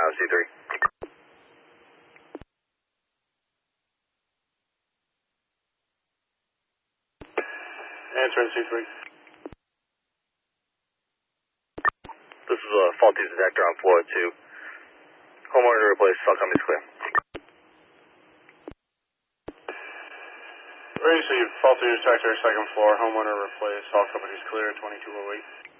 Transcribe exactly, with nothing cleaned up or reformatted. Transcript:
uh, C three. Answering C three. This is a faulty detector on floor two. Homeowner to replace, cell company's clear. Received, faulty detector, second floor, homeowner replaced, all companies clear, twenty-two oh eight.